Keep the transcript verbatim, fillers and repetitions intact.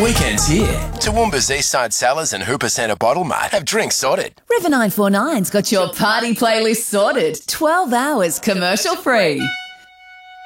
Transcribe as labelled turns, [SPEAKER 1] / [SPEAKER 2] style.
[SPEAKER 1] weekend's here. Toowoomba's Eastside Cellars and Hooper Centre Bottle Mart have drinks sorted.
[SPEAKER 2] River nine four nine's got your party playlist sorted. twelve hours commercial free.